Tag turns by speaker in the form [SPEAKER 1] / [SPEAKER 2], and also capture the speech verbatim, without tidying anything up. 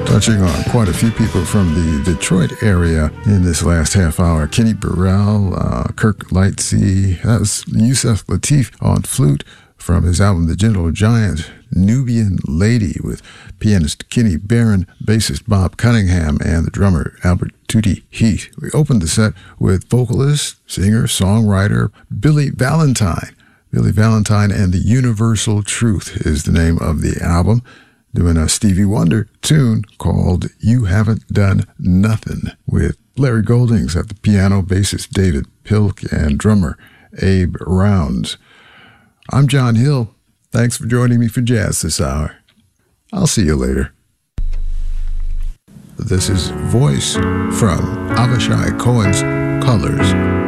[SPEAKER 1] touching on quite a few people from the Detroit area in this last half hour. Kenny Burrell, uh, Kirk Lightsey, that was Yusef Lateef on flute from his album The Gentle Giant, Nubian Lady with pianist Kenny Barron, bassist Bob Cunningham, and the drummer Albert Tutti Heat. We opened the set with vocalist, singer, songwriter Billy Valentine. Billy Valentine and the Universal Truth is the name of the album, doing a Stevie Wonder tune called You Haven't Done Nothing with Larry Goldings at the piano, bassist David Pilk, and drummer Abe Rounds. I'm John Hill. Thanks for joining me for Jazz this hour. I'll see you later. This is Voice from Avishai Cohen's Colors.